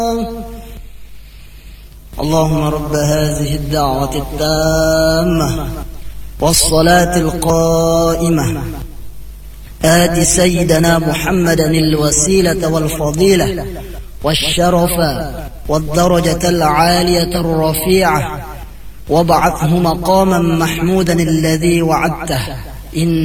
اللهم رب هذه الدعوة التامة والصلاة القائمة آت سيدنا محمدا الوسيلة والفضيلة والشرف والدرجة العالية الرفيعة وابعثه مقاما محمودا الذي وعدته.